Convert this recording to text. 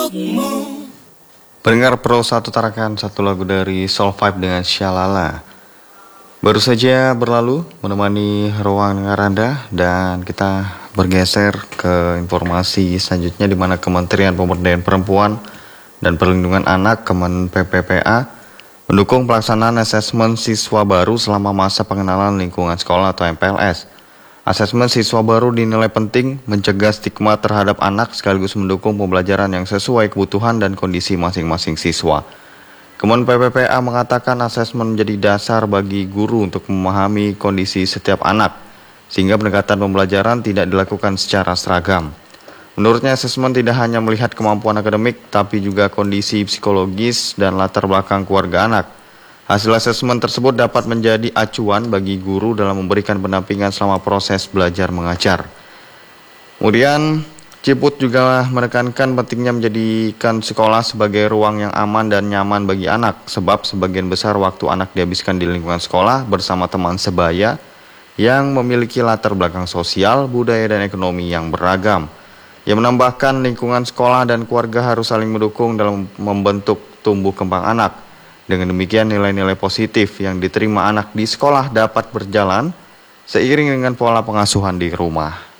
Pendengar Pro 1 Tarakan, satu lagu dari Soul Vibe dengan Shalala baru saja berlalu menemani ruang dengar Anda, dan kita bergeser ke informasi selanjutnya, di mana Kementerian Pemberdayaan Perempuan dan Perlindungan Anak Kemen PPPA mendukung pelaksanaan asesmen siswa baru selama masa pengenalan lingkungan sekolah atau MPLS. Asesmen siswa baru dinilai penting mencegah stigma terhadap anak sekaligus mendukung pembelajaran yang sesuai kebutuhan dan kondisi masing-masing siswa. Kemen PPPA mengatakan asesmen menjadi dasar bagi guru untuk memahami kondisi setiap anak, sehingga pendekatan pembelajaran tidak dilakukan secara seragam. Menurutnya, asesmen tidak hanya melihat kemampuan akademik, tapi juga kondisi psikologis dan latar belakang keluarga anak. Hasil asesmen tersebut dapat menjadi acuan bagi guru dalam memberikan pendampingan selama proses belajar mengajar. Kemudian, Ciput juga menekankan pentingnya menjadikan sekolah sebagai ruang yang aman dan nyaman bagi anak, sebab sebagian besar waktu anak dihabiskan di lingkungan sekolah bersama teman sebaya yang memiliki latar belakang sosial, budaya, dan ekonomi yang beragam. Ia menambahkan lingkungan sekolah dan keluarga harus saling mendukung dalam membentuk tumbuh kembang anak. Dengan demikian, nilai-nilai positif yang diterima anak di sekolah dapat berjalan seiring dengan pola pengasuhan di rumah.